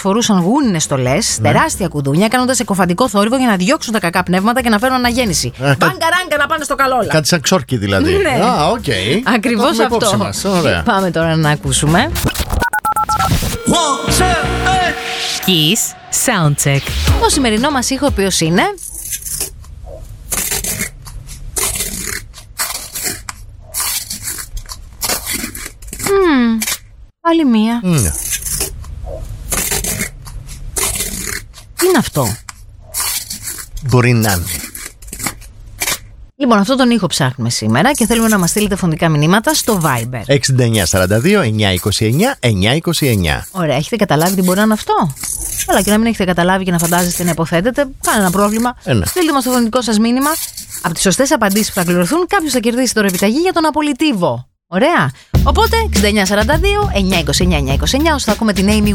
φορούσαν γούνινες στολές, τεράστια κουδούνια, κάνοντας εκοφαντικό θόρυβο για να διώξουν τα κακά πνεύματα και να φέρουν αναγέννηση. Μπαγκαράγκα να πάνε στο καλόλα. Κάτι σαν ξόρκι δηλαδή. Ναι. Οκ. Ακριβώς αυτό. Πάμε τώρα να ακούσουμε. Kiss Soundcheck. Το σημερινό μας ήχο, ο οποίος είναι... Άλλη μία. Τι είναι αυτό? Μπορεί να είναι. Λοιπόν, αυτόν τον ήχο ψάχνουμε σήμερα και θέλουμε να μας στείλετε φωνικά μηνύματα στο Viber. 6942 929 929. Ωραία, έχετε καταλάβει τι μπορεί να είναι αυτό? Αλλά και να μην έχετε καταλάβει και να φαντάζεστε να υποθέτετε, κανένα πρόβλημα. Στείλτε μας το φωνητικό σας μήνυμα. Από τις σωστές απαντήσεις που θα κληρωθούν, κάποιος θα κερδίσει το επιταγή για τον απολυτίβο. Ωραία. Οπότε 6942 929 929, ώστε θα ακούμε την Amy